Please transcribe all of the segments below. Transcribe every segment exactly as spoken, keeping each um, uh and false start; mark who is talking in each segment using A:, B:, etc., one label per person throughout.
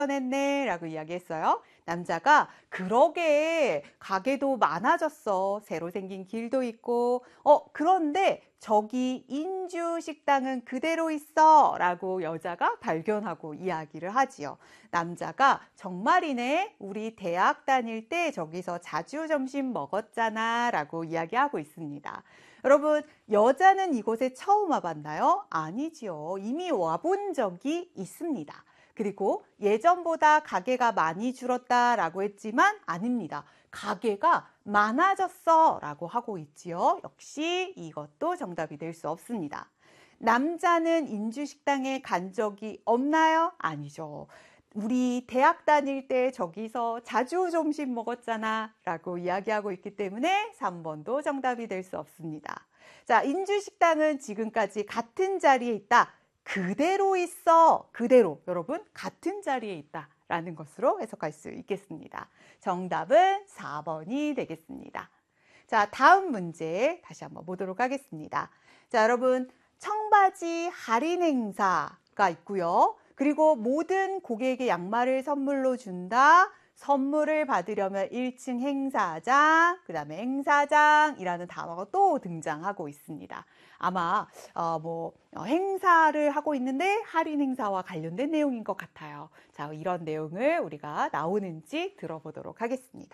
A: 발견했네 라고 이야기했어요. 남자가 그러게 가게도 많아졌어. 새로 생긴 길도 있고 어 그런데 저기 인주식당은 그대로 있어 라고 여자가 발견하고 이야기를 하지요. 남자가 정말이네. 우리 대학 다닐 때 저기서 자주 점심 먹었잖아 라고 이야기하고 있습니다. 여러분, 여자는 이곳에 처음 와봤나요? 아니지요. 이미 와본 적이 있습니다. 그리고 예전보다 가게가 많이 줄었다라고 했지만 아닙니다. 가게가 많아졌어 라고 하고 있지요. 역시 이것도 정답이 될 수 없습니다. 남자는 인주식당에 간 적이 없나요? 아니죠. 우리 대학 다닐 때 저기서 자주 점심 먹었잖아 라고 이야기하고 있기 때문에 삼 번도 정답이 될 수 없습니다. 자, 인주식당은 지금까지 같은 자리에 있다. 그대로 있어. 그대로 여러분 같은 자리에 있다 라는 것으로 해석할 수 있겠습니다. 정답은 사 번이 되겠습니다. 자, 다음 문제 다시 한번 보도록 하겠습니다. 자, 여러분 청바지 할인 행사가 있고요. 그리고 모든 고객에게 양말을 선물로 준다. 선물을 받으려면 일 층 행사장, 그 다음에 행사장이라는 단어가 또 등장하고 있습니다. 아마 어, 뭐 어, 행사를 하고 있는데 할인 행사와 관련된 내용인 것 같아요. 자, 이런 내용을 우리가 나오는지 들어보도록 하겠습니다.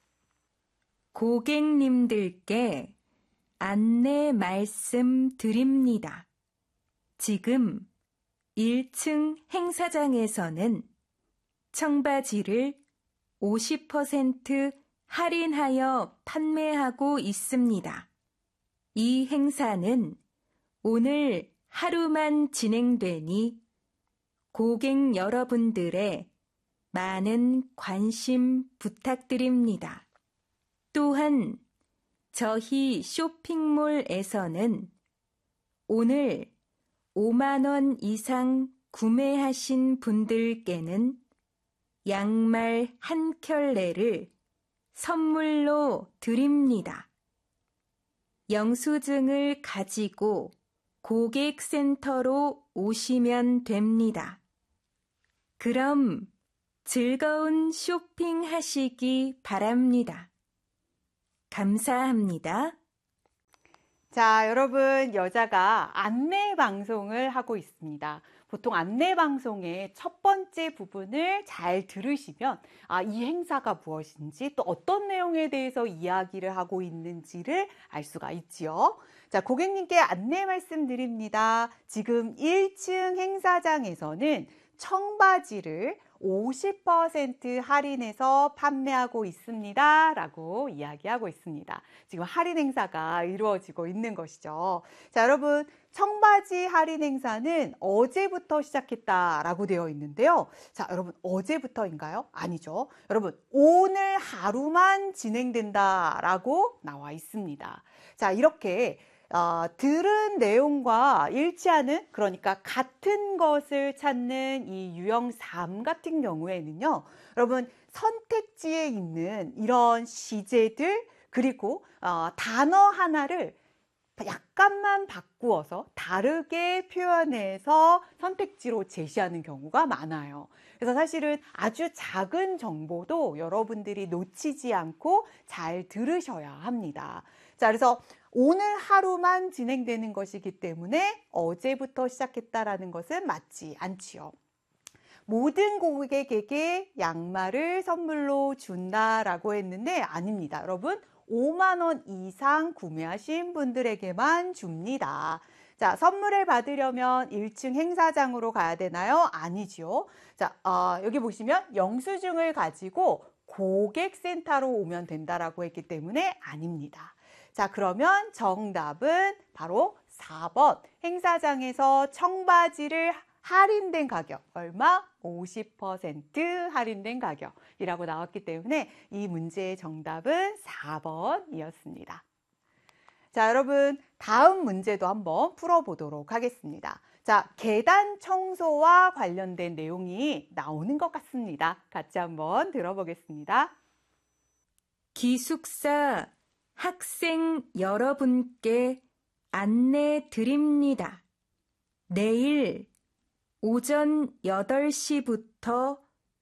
B: 고객님들께 안내 말씀드립니다. 지금 일 층 행사장에서는 청바지를 오십 퍼센트 할인하여 판매하고 있습니다. 이 행사는 오늘 하루만 진행되니 고객 여러분들의 많은 관심 부탁드립니다. 또한 저희 쇼핑몰에서는 오늘 오만 원 이상 구매하신 분들께는 양말 한 켤레를 선물로 드립니다. 영수증을 가지고 고객센터로 오시면 됩니다. 그럼 즐거운 쇼핑하시기 바랍니다. 감사합니다.
A: 자, 여러분 여자가 안내 방송을 하고 있습니다. 보통 안내 방송의 첫 번째 부분을 잘 들으시면 아, 이 행사가 무엇인지 또 어떤 내용에 대해서 이야기를 하고 있는지를 알 수가 있지요. 자, 고객님께 안내 말씀드립니다. 지금 일 층 행사장에서는 청바지를 오십 퍼센트 할인해서 판매하고 있습니다. 라고 이야기하고 있습니다. 지금 할인 행사가 이루어지고 있는 것이죠. 자, 여러분 청바지 할인 행사는 어제부터 시작했다라고 되어 있는데요. 자, 여러분 어제부터인가요? 아니죠. 여러분 오늘 하루만 진행된다라고 나와 있습니다. 자, 이렇게 어, 들은 내용과 일치하는, 그러니까 같은 것을 찾는 이 유형 삼 같은 경우에는요, 여러분 선택지에 있는 이런 시제들 그리고 어, 단어 하나를 약간만 바꾸어서 다르게 표현해서 선택지로 제시하는 경우가 많아요. 그래서 사실은 아주 작은 정보도 여러분들이 놓치지 않고 잘 들으셔야 합니다. 자, 그래서 오늘 하루만 진행되는 것이기 때문에 어제부터 시작했다라는 것은 맞지 않지요. 모든 고객에게 양말을 선물로 준다라고 했는데 아닙니다. 여러분 오만 원 이상 구매하신 분들에게만 줍니다. 자, 선물을 받으려면 일 층 행사장으로 가야 되나요? 아니죠. 자, 어, 여기 보시면 영수증을 가지고 고객센터로 오면 된다라고 했기 때문에 아닙니다. 자, 그러면 정답은 바로 사 번 행사장에서 청바지를 할인된 가격, 얼마? 오십 퍼센트 할인된 가격이라고 나왔기 때문에 이 문제의 정답은 사 번이었습니다. 자, 여러분 다음 문제도 한번 풀어보도록 하겠습니다. 자, 계단 청소와 관련된 내용이 나오는 것 같습니다. 같이 한번 들어보겠습니다.
B: 기숙사 학생 여러분께 안내 드립니다. 내일 오전 여덟 시부터